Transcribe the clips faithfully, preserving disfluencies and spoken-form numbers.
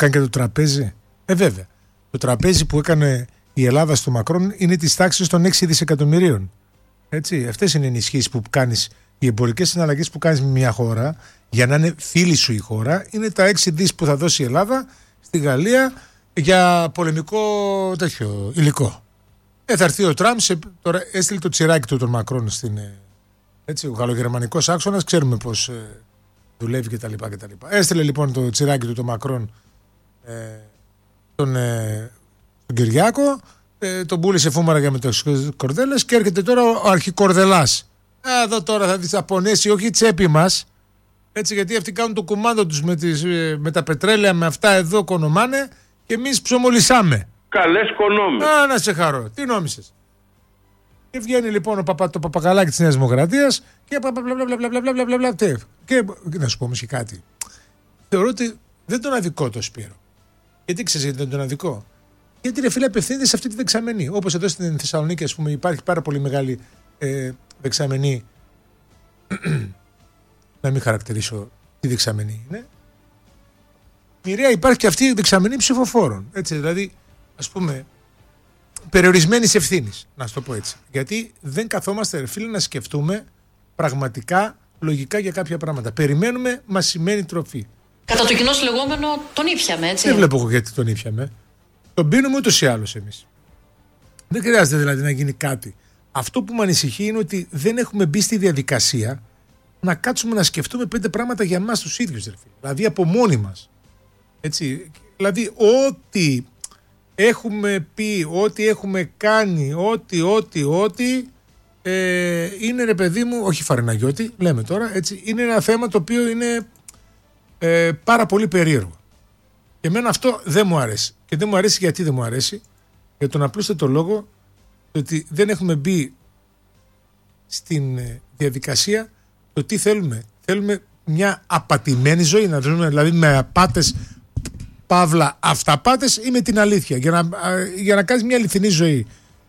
κάνει και το τραπέζι. Ε, βέβαια. Το τραπέζι που έκανε η Ελλάδα στο Μακρόν είναι της τάξης των έξι δισεκατομμυρίων. Έτσι, αυτές είναι οι ενισχύσεις που κάνεις, οι εμπορικές συναλλαγές που κάνεις με μια χώρα, για να είναι φίλη σου η χώρα, είναι τα έξι δις που θα δώσει η Ελλάδα στη Γαλλία για πολεμικό τέτοιο υλικό. Ε, θα έρθει ο Τραμπ, τώρα έστειλε το τσιράκι του τον Μακρόν στην. Έτσι, ο γαλλογερμανικός άξονας, ξέρουμε πώς ε, δουλεύει κτλ. Έστειλε λοιπόν το τσιράκι του τον Μακρόν ε, τον, ε, τον Κυριάκο, ε, τον πούλησε φούμαρα για μεταξυκορδέλες και έρχεται τώρα ο αρχικορδελάς. Ε, εδώ τώρα θα δεις απονέσει, όχι η τσέπη μας, έτσι, γιατί αυτοί κάνουν το κουμάντο τους με, τις, με τα πετρέλαια, με αυτά εδώ κονομάνε και εμείς ψωμολισάμε. Καλές κονόμες. Α, να σε χαρώ. Τι νόμισες? Και βγαίνει λοιπόν ο παπα, το παπαγαλάκι της Νέας Δημοκρατίας και μπλα. Και να σου πω όμως και κάτι. Θεωρώ ότι δεν τον αδικό το Σπύρο. Γιατί ξέρεις γιατί δεν τον αδικό? Γιατί ρε φίλε απευθύνεται σε αυτή τη δεξαμενή. Όπως εδώ στην Θεσσαλονίκη, ας πούμε, υπάρχει πάρα πολύ μεγάλη ε, δεξαμενή. Να μην χαρακτηρίσω τι δεξαμενή είναι. Μοιραία υπάρχει και αυτή η δεξαμενή ψηφοφόρων. Έτσι, δηλαδή, ας πούμε, περιορισμένης ευθύνης, να σου το πω έτσι. Γιατί δεν καθόμαστε, ρε φίλε, να σκεφτούμε πραγματικά, λογικά για κάποια πράγματα. Περιμένουμε, μας σημαίνει τροφή. Κατά το κοινό λεγόμενο τον ήπιαμε, έτσι. Δεν βλέπω εγώ γιατί τον ήπιαμε. Τον πίνουμε ούτως ή άλλως εμείς. Δεν χρειάζεται δηλαδή να γίνει κάτι. Αυτό που με ανησυχεί είναι ότι δεν έχουμε μπει στη διαδικασία να κάτσουμε να σκεφτούμε πέντε πράγματα για εμάς τους ίδιους, ρε φίλε. Δηλαδή από μόνοι μας. Έτσι. Δηλαδή ό,τι έχουμε πει, ό,τι έχουμε κάνει, ό,τι, ό,τι, ό,τι ε, είναι, ρε παιδί μου, όχι Φαρεναγιώτη, λέμε τώρα, έτσι, είναι ένα θέμα το οποίο είναι ε, πάρα πολύ περίεργο. Και εμένα αυτό δεν μου αρέσει. Και δεν μου αρέσει γιατί δεν μου αρέσει? Για τον απλούστατο λόγο ότι δεν έχουμε μπει στην διαδικασία το τι θέλουμε. Θέλουμε μια απατημένη ζωή, να ζούμε δηλαδή με απάτες, παύλα αυταπάτες, ή με την αλήθεια, για να, για να κάνεις μια αληθινή ζωή.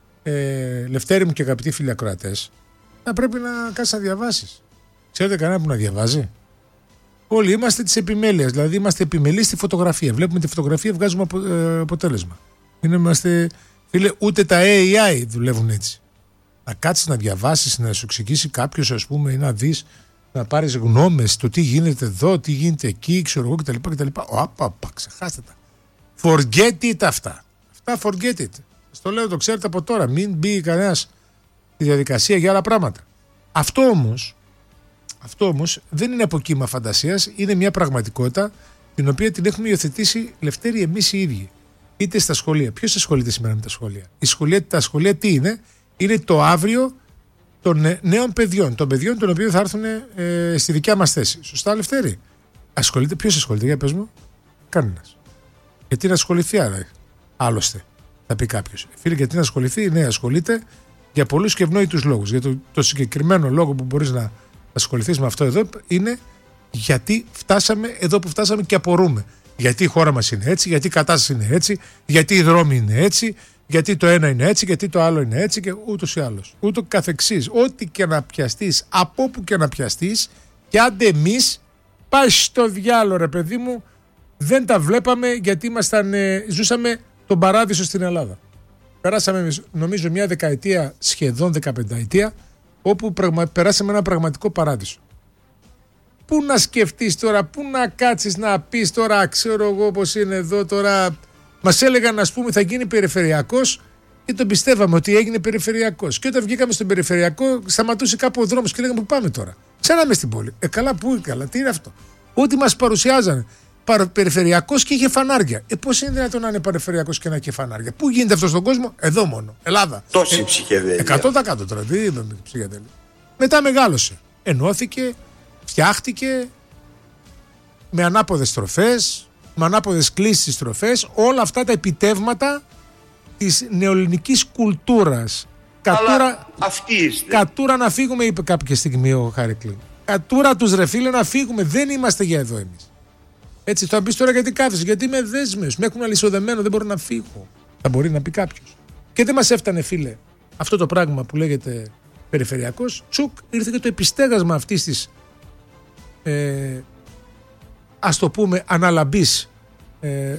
Ε, Λευτέρη μου και αγαπητοί φίλοι ακροατές, θα πρέπει να κάνεις να διαβάσεις. Ξέρετε κανένα που να διαβάζει? Όλοι είμαστε της επιμέλειας, δηλαδή είμαστε επιμελείς στη φωτογραφία. Βλέπουμε τη φωτογραφία, βγάζουμε απο, ε, αποτέλεσμα. Είναι, είμαστε, φίλε, ούτε τα έι άι δουλεύουν έτσι. Να κάτσεις να διαβάσεις, να σου εξηγήσει κάποιος, ας πούμε, ή να δεις, να πάρεις γνώμες, το τι γίνεται εδώ, τι γίνεται εκεί, ξέρω εγώ κτλ. κτλ. Οπα, ξεχάστε τα. Forget it αυτά. Αυτά forget it. Στο λέω, το ξέρετε από τώρα. Μην μπει κανένας στη διαδικασία για άλλα πράγματα. Αυτό όμως, αυτό όμως δεν είναι από κύμα φαντασίας, είναι μια πραγματικότητα την οποία την έχουμε υιοθετήσει, Λευτέρη, εμείς οι ίδιοι. Είτε στα σχολεία. Ποιος ασχολείται σήμερα με τα σχολεία? Η σχολεία, τα σχολεία τι είναι? Είναι το αύριο των νέων παιδιών, των παιδιών των οποίων θα έρθουν ε, στη δικιά μας θέση. Σωστά, Λευτέρη? Ασχολείται, ποιος ασχολείται, για πες μου? Κανένας. Γιατί να ασχοληθεί άρα? Άλλωστε, θα πει κάποιος. Φίλε, γιατί να ασχοληθεί? Ναι, ασχολείται για πολλούς και ευνόητους λόγους. Για το, το συγκεκριμένο λόγο που μπορείς να ασχοληθείς με αυτό εδώ είναι γιατί φτάσαμε εδώ που φτάσαμε και απορούμε. Γιατί η χώρα μας είναι έτσι, γιατί η κατάσταση είναι έτσι, γιατί οι δρόμοι είναι έτσι, γιατί το ένα είναι έτσι, γιατί το άλλο είναι έτσι και ούτως ή άλλως. Ούτω καθεξής. Ό,τι και να πιαστείς, από όπου και να πιαστείς, και άντε εμείς, πάει στο διάλο, ρε παιδί μου, δεν τα βλέπαμε γιατί ήμασταν, ε, ζούσαμε τον παράδεισο στην Ελλάδα. Περάσαμε, νομίζω, μια δεκαετία, σχεδόν δεκαπενταετία, όπου πραγμα, περάσαμε ένα πραγματικό παράδεισο. Πού να σκεφτείς τώρα, πού να κάτσεις να πεις τώρα, ξέρω εγώ πως είναι εδώ τώρα. Μας έλεγαν, ας πούμε, θα γίνει περιφερειακός και τον πιστεύαμε ότι έγινε περιφερειακός. Και όταν βγήκαμε στον περιφερειακό, σταματούσε κάπου ο δρόμος και λέγαμε πού πάμε τώρα? Ξανά μες στην πόλη. Ε, καλά, πού, καλά, τι είναι αυτό? Ό,τι μας παρουσιάζανε. Περιφερειακός και είχε φανάρια. Ε, πώς είναι δυνατόν να είναι περιφερειακός και να έχει φανάρια? Πού γίνεται αυτό στον κόσμο? Εδώ μόνο. Ελλάδα. Τόση ε, ψυχεδέλεια. εκατό τοις εκατό τώρα. Τι είναι ψυχεδέλεια. Μετά μεγάλωσε. Ενώθηκε, φτιάχτηκε με ανάποδες στροφές, με ανάποδες κλίσεις στροφές, όλα αυτά τα επιτεύγματα της νεοελληνικής κουλτούρας. Κατούρα, αυτή είστε. Κατούρα να φύγουμε, είπε κάποια στιγμή ο Χάρικλιν. Κατούρα τους, ρε φίλε, να φύγουμε. Δεν είμαστε για εδώ εμείς. Έτσι, θα πεις τώρα γιατί κάθεσαι? Γιατί είμαι δέσμιος, με έχουν αλυσοδεμένο, δεν μπορώ να φύγω. Θα μπορεί να πει κάποιος. Και δεν μας έφτανε, φίλε, αυτό το πράγμα που λέγεται περιφερειακός. Τσουκ, ήρθε και το επιστέγασμα αυτής της ε, ας το πούμε αναλαμπής ε,